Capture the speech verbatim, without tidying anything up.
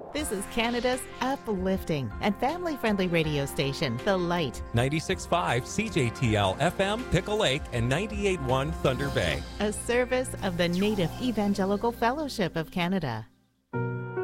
This is Canada's uplifting and family-friendly radio station, The Light. ninety-six point five C J T L F M, Pickle Lake, and ninety-eight point one Thunder Bay. A service of the Native Evangelical Fellowship of Canada.